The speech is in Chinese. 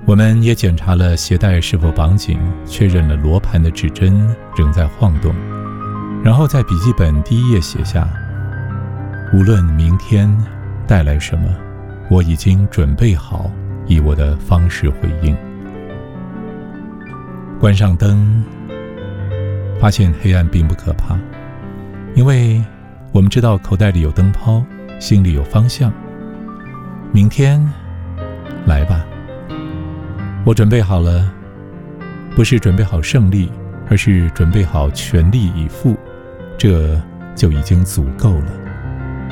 我们也检查了鞋带是否绑紧，确认了罗盘的指针仍在晃动，然后在笔记本第一页写下：无论明天带来什么，我已经准备好以我的方式回应。关上灯，发现黑暗并不可怕，因为我们知道口袋里有灯泡，心里有方向。明天来吧，我准备好了，不是准备好胜利，而是准备好全力以赴，这就已经足够了。